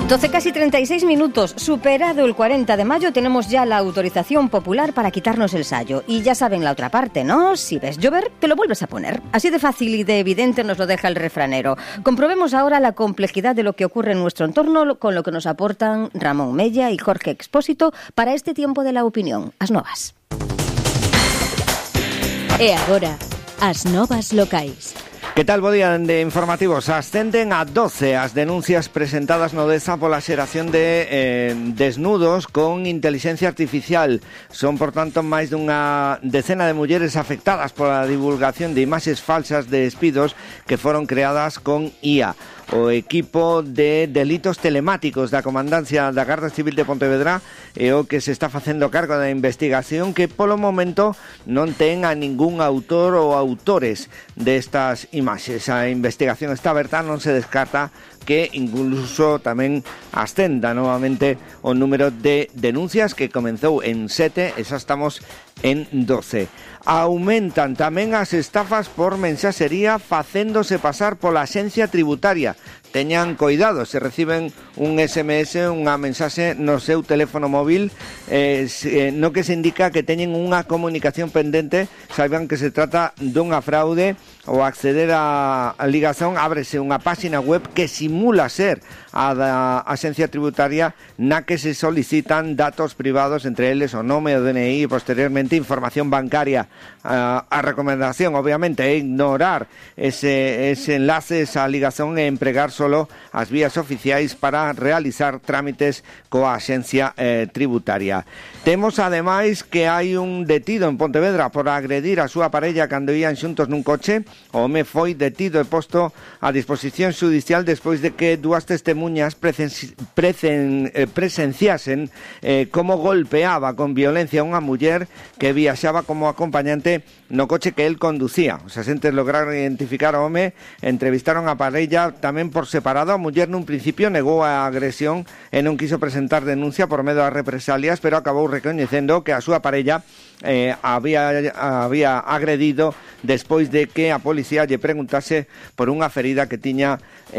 12 casi 36 minutos, superado el 40 de mayo, tenemos ya la autorización popular para quitarnos el sayo. Y ya saben la otra parte, ¿no? Si ves llover, te lo vuelves a poner. Así de fácil y de evidente nos lo deja el refranero. Comprobemos ahora la complejidad de lo que ocurre en nuestro entorno con lo que nos aportan Ramón Mella y Jorge Expósito para este tiempo de la opinión. As novas. E agora, as novas locais. Que tal, bo día de informativos? Ascenden a 12 as denuncias presentadas no DESA pola xeración de desnudos con inteligencia artificial. Son, por tanto, máis dunha decena de mulleres afectadas pola divulgación de imaxes falsas de despidos que foron creadas con IA. O equipo de delitos telemáticos da Comandancia da Garda Civil de Pontevedra é o que se está facendo cargo da investigación, que polo momento non ten a ningún autor ou autores destas imaxes. A investigación está aberta, non se descarta que incluso tamén ascenda novamente o número de denuncias, que comenzou en 7 e xa estamos en 12. Aumentan tamén as estafas por mensaxería facéndose pasar pola Axencia Tributaria. Teñan coidado, se reciben un SMS, unha mensaxe no seu teléfono móvil no que se indica que teñen unha comunicación pendente, saiban que se trata dunha fraude. Ao acceder á ligazón ábrese unha páxina web que simula ser a da Axencia Tributaria, na que se solicitan datos privados, entre eles o nome, o DNI e posteriormente información bancaria. A recomendación, obviamente, é ignorar ese enlace, esa ligazón, e empregar solo as vías oficiais para realizar trámites coa Axencia Tributaria. Temos, ademais, que hai un detido en Pontevedra por agredir a súa parella cando ían xuntos nun coche. O home foi detido e posto a disposición xudicial despois de que dúas testemuñas presenciasen como golpeaba con violencia a unha muller que viaxaba como acompañante no coche que él conducía. Os agentes lograron identificar ao home, entrevistaron a parella tamén por separado. A muller nun principio negou a agresión e non quiso presentar denuncia por medo a represalias, pero acabou recoñecendo que a súa parella había agredido despois de que a policía lle preguntase por unha ferida que tiña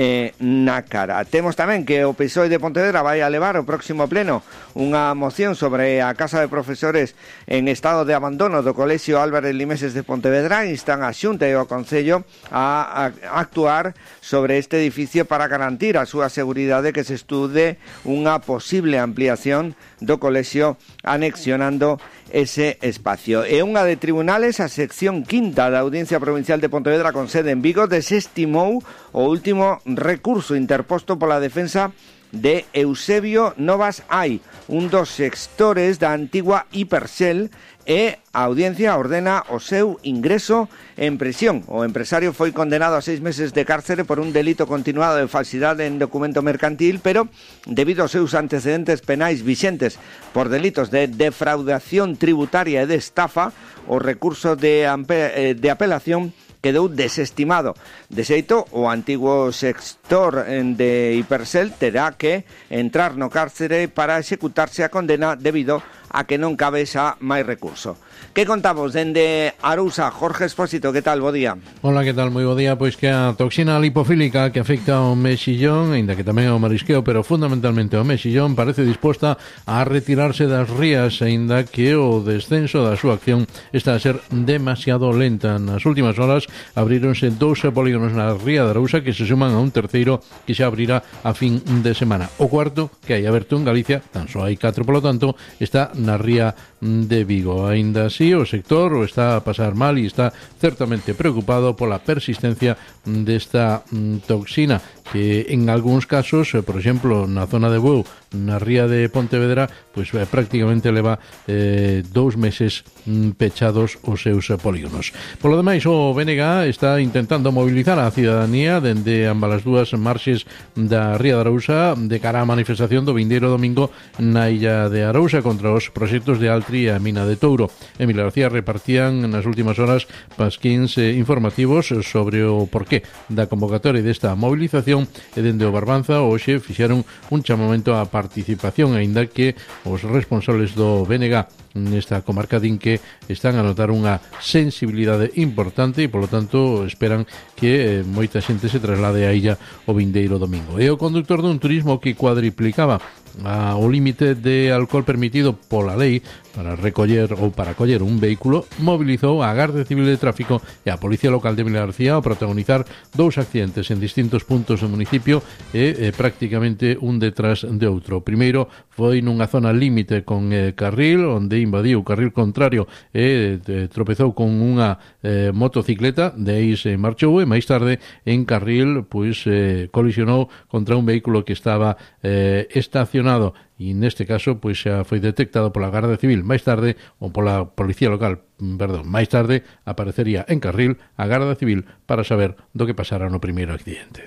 na cara. Temos tamén que o PSOE de Pontevedra vai a levar ao próximo pleno unha moción sobre a casa de profesores en estado de abandono do Colexio Álvarez Limeses de Pontevedra. Instan a Xunta e ao Concello a actuar sobre este edificio para garantir a súa seguridade, que se estude unha posible ampliación do colexio anexionando ese espacio. E unha de tribunales, a sección quinta da Audiencia Provincial de Pontevedra con sede en Vigo, desestimou o último recurso interposto pola defensa de Eusebio Novas Ai, un dos xestores da antigua Hipercel, e a audiencia ordena o seu ingreso en prisión. O empresario foi condenado a 6 meses de cárcere por un delito continuado de falsidade en documento mercantil, pero debido aos seus antecedentes penais vixentes por delitos de defraudación tributaria e de estafa, o recurso de apelación quedou desestimado. De xeito, o antigo xestor de Hipercel terá que entrar no cárcere para executarse a condena debido a que non cabe xa máis recurso. Que contamos dende Arousa? Jorge Expósito, que tal? Bo día. Hola, que tal? Moi bo día. Pois que a toxina lipofílica que afecta ao mexillón, aínda que tamén ao marisqueo, pero fundamentalmente ao mexillón, parece disposta a retirarse das rías, aínda que o descenso da súa acción está a ser demasiado lenta. Nas últimas horas abríronse 2 polígonos na ría de Arousa que se suman a un terceiro que xa abrirá a fin de semana. O cuarto que hai aberto en Galicia, tan só hai 4, polo tanto, está na ría de Vigo. Aínda así, o sector o está a pasar mal e está certamente preocupado pola persistencia desta toxina, que en algúns casos, por exemplo, na zona de Bueu, na ría de Pontevedra, pois prácticamente leva 2 meses pechados os seus polígonos. Polo demais, o BNG está intentando mobilizar a cidadanía dende ambas as dúas marxes da ría de Arousa de cara á manifestación do vindeiro domingo na illa de Arousa contra os proxectos de Altri e a mina de Touro. Emilio García repartían nas últimas horas pasquíns informativos sobre o porqué da convocatoria desta movilización, e dende o Barbanza hoxe fixeron un chamamento á participación, aínda que os responsables do BNG nesta comarca din que están a notar unha sensibilidade importante e, polo tanto, esperan que moita xente se traslade a illa o vindeiro domingo. E o conductor dun turismo que cuadriplicaba o límite de alcohol permitido pola lei para recoller ou para coller un vehículo mobilizou a Garda Civil de Tráfico e a Policía Local de Vilagarcía ao protagonizar dous accidentes en distintos puntos do municipio e prácticamente un detrás de outro. O primeiro foi nunha zona límite con carril onde invadiu o carril contrario e tropezou con unha motocicleta, de aí se marchou e máis tarde en carril colisionou contra un vehículo que estaba estacionado e neste caso xa foi detectado pola Garda Civil máis tarde, ou pola Policía Local, máis tarde aparecería en carril a Garda Civil para saber do que pasara no primeiro accidente.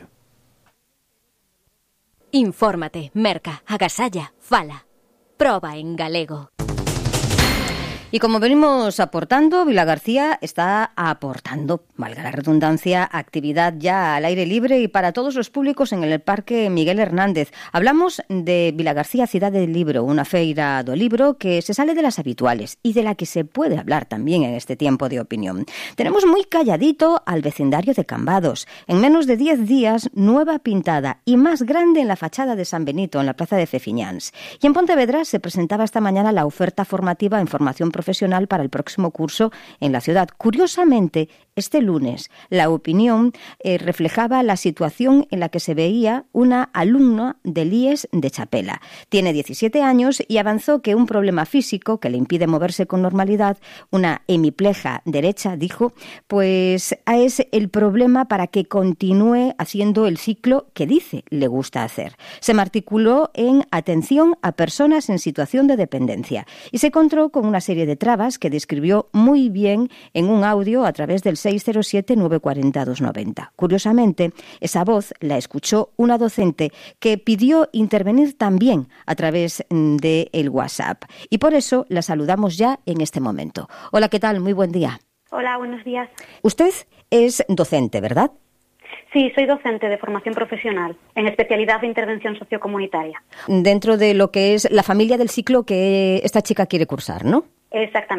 Infórmate, merca, agasalla, fala. Proba en galego. Y como venimos aportando, Vilagarcía está aportando, valga la redundancia, actividad ya al aire libre y para todos los públicos en el Parque Miguel Hernández. Hablamos de Vilagarcía Ciudad del Libro, una feira do libro que se sale de las habituales y de la que se puede hablar también en este tiempo de opinión. Tenemos muy calladito al vecindario de Cambados. En menos de 10 días, nueva pintada y más grande en la fachada de San Benito, en la plaza de Cefiñáns. Y en Pontevedra se presentaba esta mañana la oferta formativa en formación profesional para el próximo curso en la ciudad. Curiosamente, este lunes, la opinión reflejaba la situación en la que se veía una alumna del IES de Chapela. Tiene 17 años y avanzó que un problema físico que le impide moverse con normalidad, una hemiplegia derecha, dijo, pues es el problema para que continúe haciendo el ciclo que dice le gusta hacer. Se matriculó en atención a personas en situación de dependencia y se encontró con una serie de trabas que describió muy bien en un audio a través del 607-940-290. Curiosamente, esa voz la escuchó una docente que pidió intervenir también a través del WhatsApp. Y por eso la saludamos ya en este momento. Hola, ¿qué tal? Muy buen día. Hola, buenos días. Usted es docente, ¿verdad? Sí, soy docente de formación profesional, en especialidad de intervención sociocomunitaria. Dentro de lo que es la familia del ciclo que esta chica quiere cursar, ¿no? Exactamente.